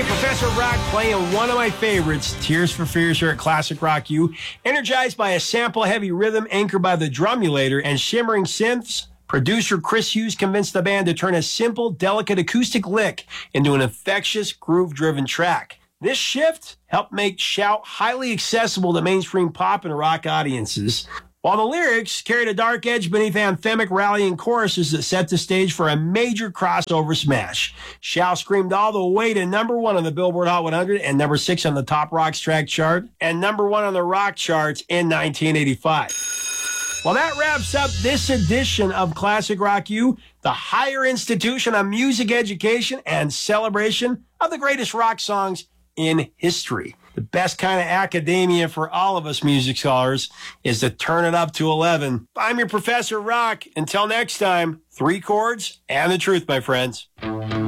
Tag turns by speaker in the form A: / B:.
A: Professor Rock playing one of my favorites, Tears for Fears here at Classic Rock U. Energized by a sample-heavy rhythm anchored by the drumulator and shimmering synths, producer Chris Hughes convinced the band to turn a simple, delicate acoustic lick into an infectious, groove-driven track. This shift helped make Shout highly accessible to mainstream pop and rock audiences, while the lyrics carried a dark edge beneath anthemic rallying choruses that set the stage for a major crossover smash. Shout screamed all the way to number 1 on the Billboard Hot 100 and number 6 on the Top Rocks track chart and number 1 on the rock charts in 1985. Well, that wraps up this edition of Classic Rock U, the higher institution of music education and celebration of the greatest rock songs in history. The best kind of academia for all of us music scholars is to turn it up to 11. I'm your Professor Rock. Until next time, 3 chords and the truth, my friends.